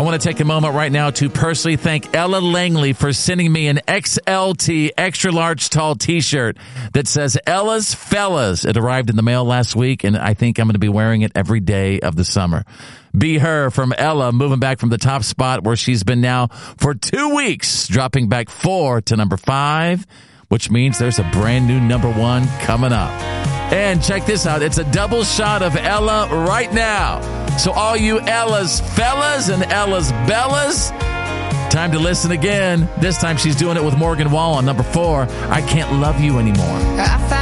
want to take a moment right now to personally thank Ella Langley for sending me an XLT extra large tall t-shirt that says Ella's Fellas. It arrived in the mail last week, and I think I'm going to be wearing it every day of the summer. Be Her from Ella, moving back from the top spot where she's been now for 2 weeks, dropping back 4 to number 5, which means there's a brand new number 1 coming up. And check this out. It's a double shot of Ella right now. So all you Ella's Fellas and Ella's Bellas, time to listen again. This time she's doing it with Morgan Wall on number 4, I Can't Love You Anymore.